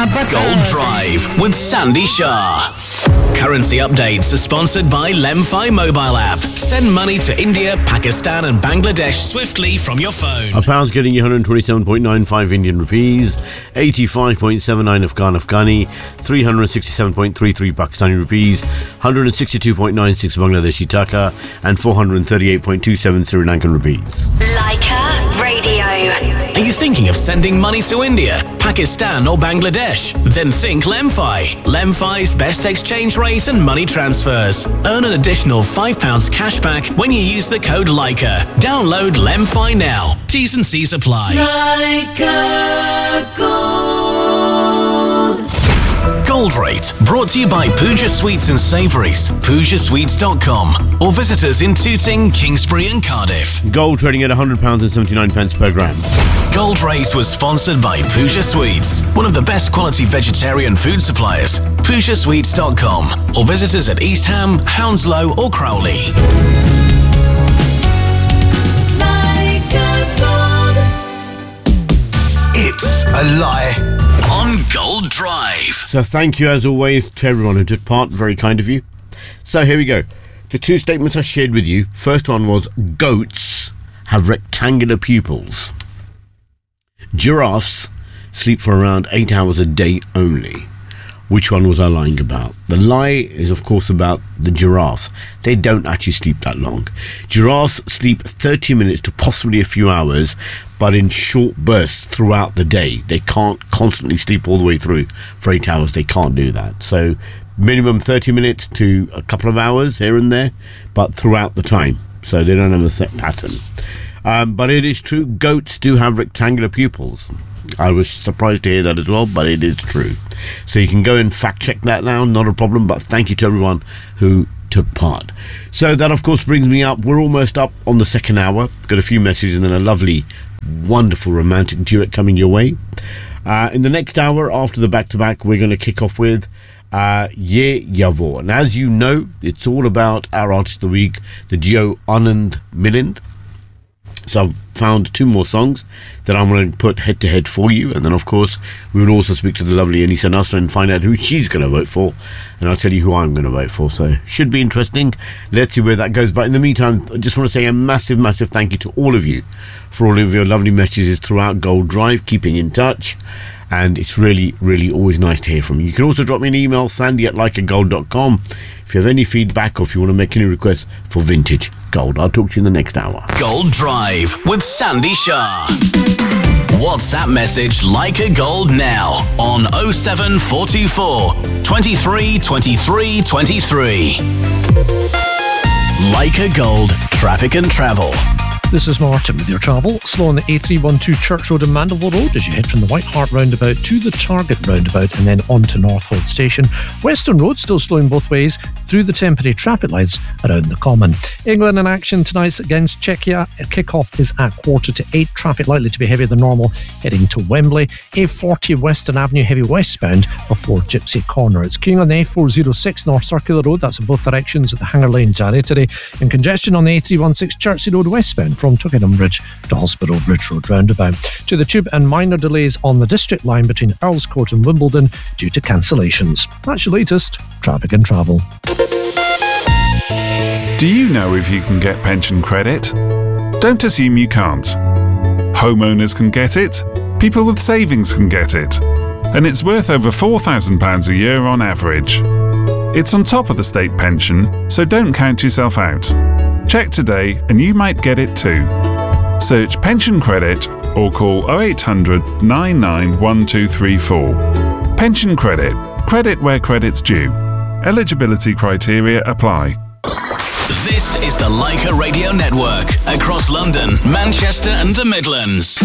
Gold Drive with Sandy Shah. Currency updates are sponsored by Lemfi mobile app. Send money to India, Pakistan and Bangladesh swiftly from your phone. A pound's getting you 127.95 Indian rupees, 85.79 Afghani, 367.33 Pakistani rupees, 162.96 Bangladeshi taka, and 438.27 Sri Lankan rupees. Leica Radio. Are you thinking of sending money to India, Pakistan or Bangladesh? Then think Lemfi. Lemfi's best exchange rate and money transfers. Earn an additional £5 cash back when you use the code Leica. Download Lemfi now. T's and C's apply. Leica Gold. Gold Rate, brought to you by Pooja Sweets and Savouries, PoojaSweets.com, or visit us in Tooting, Kingsbury and Cardiff. Gold trading at £100.79 per gram. Gold Rate was sponsored by Pooja Sweets, one of the best quality vegetarian food suppliers. PoojaSweets.com, or visit us at East Ham, Hounslow or Crowley. Leica Gold. It's a lie on Gold Drive. So thank you as always to everyone who took part. Very kind of you. So here we go. The two statements I shared with you. First one was goats have rectangular pupils. Giraffes sleep for around 8 hours a day only. Which one was I lying about? The lie is of course about the giraffes. They don't actually sleep that long. Giraffes sleep 30 minutes to possibly a few hours, but in short bursts throughout the day. They can't constantly sleep all the way through for 8 hours. They can't do that. So minimum 30 minutes to a couple of hours here and there, but throughout the time. So they don't have a set pattern. But it is true, goats do have rectangular pupils. I was surprised to hear that as well, but it is true. So you can go and fact check that now, not a problem, but thank you to everyone who took part. So that of course brings me up, we're almost up on the second hour. Got a few messages and then a lovely, wonderful romantic duet coming your way. In the next hour, after the back-to-back, we're going to kick off with Ye Yavo. And as you know, it's all about our artist of the week, the duo Anand Milind. So I've found two more songs that I'm going to put head to head for you, and then of course we will also speak to the lovely Anisa Nasser and find out who she's going to vote for, and I'll tell you who I'm going to vote for. So should be interesting. Let's see where that goes. But in the meantime, I just want to say a massive thank you to all of you for all of your lovely messages throughout Gold Drive, keeping in touch. And it's really always nice to hear from you. You can also drop me an email, sandy@likeagold.com, if you have any feedback or if you want to make any requests for vintage gold. I'll talk to you in the next hour. Gold Drive with Sandy Shah. WhatsApp message Leica Gold now on 07424 23 23 23. Leica Gold, traffic and travel. This is Martin with your travel. Slow on the A312 Church Road and Mandeville Road as you head from the White Hart roundabout to the Target roundabout and then on to Northolt Station. Western Road still slowing both ways through the temporary traffic lights around the Common. England in action tonight against Czechia. Kick-off is at 7:45. Traffic likely to be heavier than normal heading to Wembley. A40 Western Avenue heavy westbound before Gypsy Corner. It's queuing on the A406 North Circular Road. That's in both directions at the Hanger Lane Jari today. And congestion on the A316 Chertsey Road westbound from Twickenham Bridge to Hospital Bridge Road roundabout. To the Tube and minor delays on the District Line between Earls Court and Wimbledon due to cancellations. That's your latest traffic and travel. Do you know if you can get pension credit? Don't assume you can't. Homeowners can get it, people with savings can get it, and it's worth over £4,000 a year on average. It's on top of the state pension, so don't count yourself out. Check today and you might get it too. Search pension credit or call 0800 991234. Pension credit. Credit where credit's due. Eligibility criteria apply. This is the Leica Radio Network across London, Manchester and the Midlands.